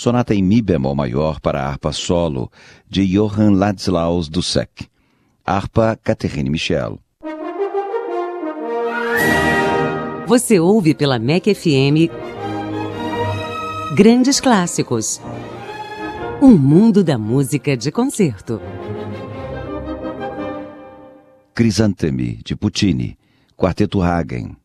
Sonata em Mi bemol maior para harpa solo, de Johann Ladislaus Dussek. Harpa Catherine Michel. Você ouve pela MEC FM Grandes Clássicos. Um mundo da música de concerto. Crisantemi, de Puccini. Quarteto Hagen.